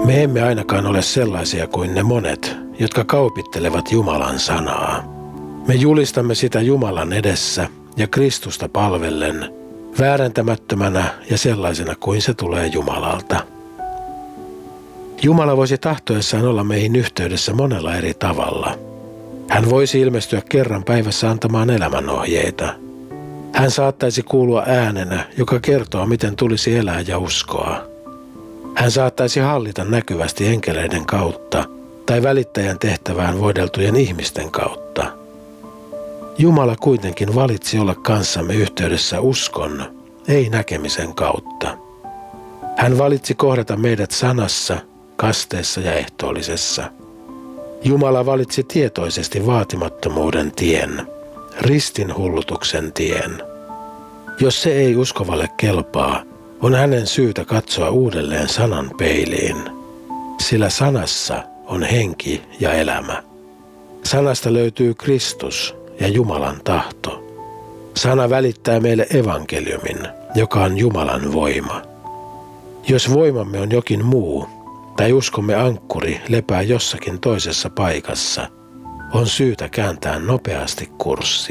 Me emme ainakaan ole sellaisia kuin ne monet, jotka kaupittelevat Jumalan sanaa. Me julistamme sitä Jumalan edessä ja Kristusta palvellen, väärentämättömänä ja sellaisena kuin se tulee Jumalalta. Jumala voisi tahtoessaan olla meihin yhteydessä monella eri tavalla. Hän voisi ilmestyä kerran päivässä antamaan elämänohjeita. Hän saattaisi kuulua äänenä, joka kertoo, miten tulisi elää ja uskoa. Hän saattaisi hallita näkyvästi enkeleiden kautta tai välittäjän tehtävään voideltujen ihmisten kautta. Jumala kuitenkin valitsi olla kanssamme yhteydessä uskon, ei näkemisen kautta. Hän valitsi kohdata meidät sanassa, kasteessa ja ehtoollisessa. Jumala valitsi tietoisesti vaatimattomuuden tien, ristinhullutuksen tien. Jos se ei uskovalle kelpaa, on hänen syytä katsoa uudelleen sanan peiliin, sillä sanassa on henki ja elämä. Sanasta löytyy Kristus ja Jumalan tahto. Sana välittää meille evankeliumin, joka on Jumalan voima. Jos voimamme on jokin muu, tai uskomme ankkuri lepää jossakin toisessa paikassa, on syytä kääntää nopeasti kurssi.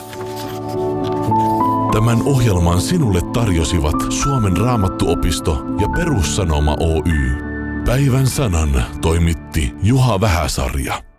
Tämän ohjelman sinulle tarjosivat Suomen Raamattuopisto ja Perussanoma Oy. Päivän sanan toimitti Juha Vähäsarja.